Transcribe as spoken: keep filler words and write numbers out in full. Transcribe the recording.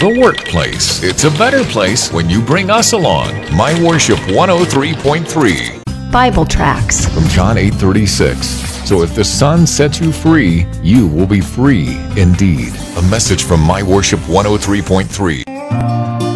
the workplace. It's a better place when you bring us along. My Worship one oh three point three. Bible tracts From John eight thirty-six. So if the Son sets you free, you will be free indeed. A message from My Worship one oh three point three.